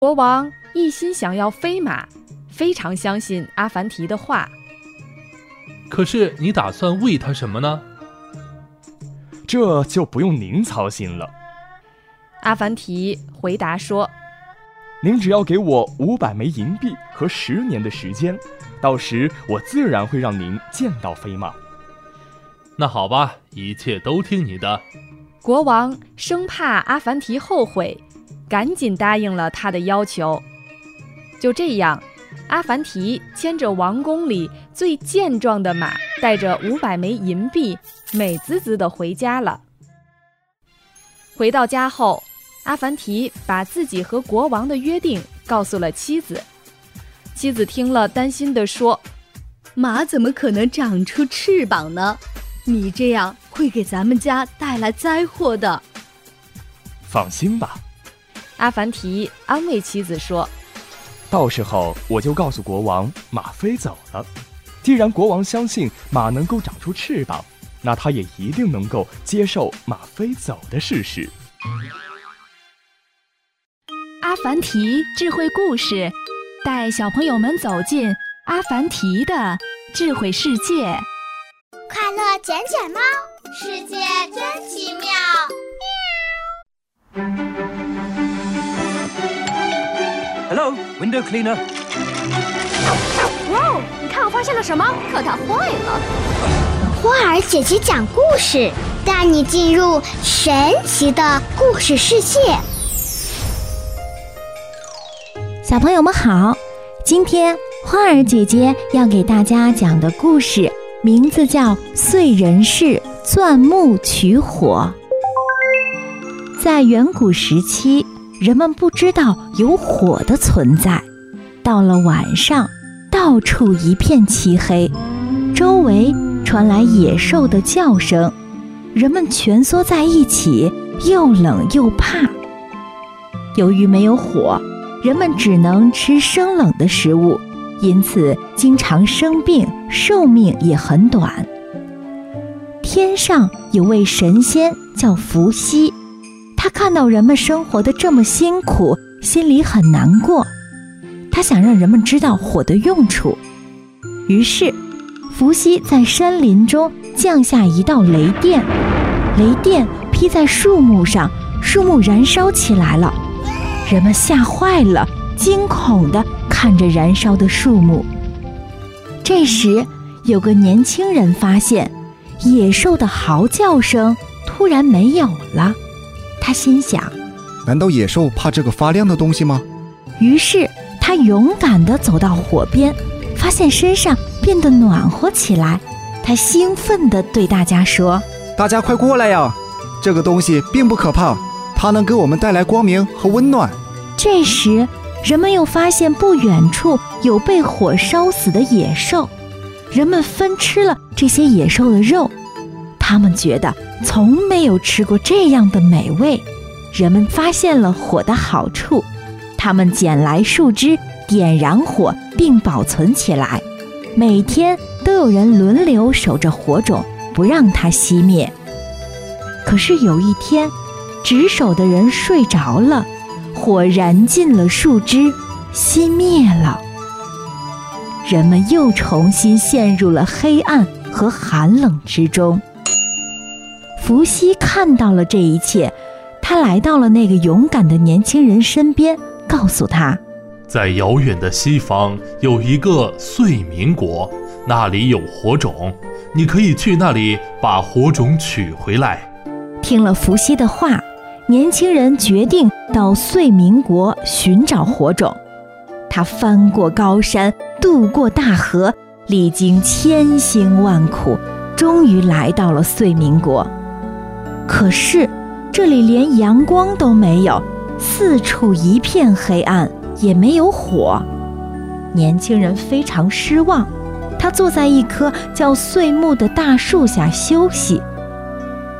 国王一心想要飞马，非常相信阿凡提的话。 可是你打算喂它什么呢？ 这就不用您操心了。 阿凡提回答说， 您只要给我500枚银币和10年的时间，到时我自然会让您见到飞马。 那好吧，一切都听你的。 国王生怕阿凡提后悔，赶紧答应了他的要求。就这样，阿凡提牵着王宫里最健壮的马，带着500枚银币，美滋滋地回家了。回到家后，阿凡提把自己和国王的约定告诉了妻子。妻子听了，担心地说： 马怎么可能长出翅膀呢？你这样会给咱们家带来灾祸的。 放心吧， 阿凡提安慰妻子说， 到时候我就告诉国王马飞走了。既然国王相信马能够长出翅膀，那他也一定能够接受马飞走的事实。 阿凡提智慧故事，带小朋友们走进阿凡提的智慧世界。 快乐捡捡猫，世界真奇妙。 Hello, window cleaner. 哇哦，你看我发现了什么？可它坏了。 花儿姐姐讲故事，带你进入神奇的故事世界。 小朋友们好，今天花儿姐姐要给大家讲的故事名字叫《燧人氏钻木取火》。在远古时期，人们不知道有火的存在，到了晚上，到处一片漆黑，周围传来野兽的叫声，人们蜷缩在一起，又冷又怕。由于没有火，人们只能吃生冷的食物，因此经常生病，寿命也很短。天上有位神仙叫伏羲，他看到人们生活得这么辛苦，心里很难过。他想让人们知道火的用处，于是伏羲在山林中降下一道雷电，雷电劈在树木上，树木燃烧起来了。人们吓坏了，惊恐地看着燃烧的树木。这时，有个年轻人发现，野兽的嚎叫声突然没有了。他心想， 难道野兽怕这个发亮的东西吗？ 于是他勇敢地走到火边，发现身上变得暖和起来。他兴奋地对大家说： 大家快过来呀，这个东西并不可怕，它能给我们带来光明和温暖。 这时，人们又发现不远处有被火烧死的野兽，人们分吃了这些野兽的肉，他们觉得从没有吃过这样的美味。人们发现了火的好处，他们捡来树枝，点燃火并保存起来，每天都有人轮流守着火种，不让它熄灭。可是有一天，值守的人睡着了，火燃尽了树枝，熄灭了。人们又重新陷入了黑暗和寒冷之中。伏羲看到了这一切，他来到了那个勇敢的年轻人身边，告诉他， 在遥远的西方有一个燧民国，那里有火种，你可以去那里把火种取回来。 听了伏羲的话，年轻人决定到燧民国寻找火种。他翻过高山，渡过大河，历经千辛万苦，终于来到了燧民国。可是这里连阳光都没有，四处一片黑暗，也没有火。年轻人非常失望，他坐在一棵叫燧木的大树下休息。